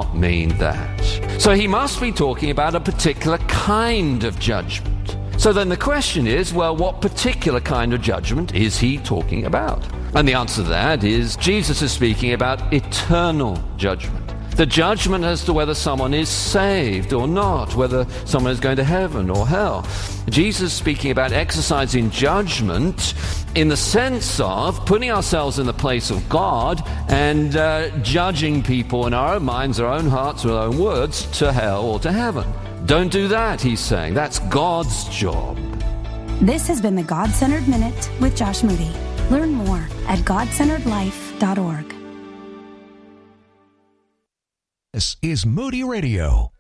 not mean that. So he must be talking about a particular kind of judgment. So then the question is, well, what particular kind of judgment is he talking about? And the answer to that is Jesus is speaking about eternal judgment. The judgment as to whether someone is saved or not, whether someone is going to heaven or hell. Jesus is speaking about exercising judgment in the sense of putting ourselves in the place of God and judging people in our own minds, our own hearts, our own words to hell or to heaven. Don't do that, he's saying. That's God's job. This has been the God-Centered Minute with Josh Moody. Learn more at godcenteredlife.org. This is Moody Radio.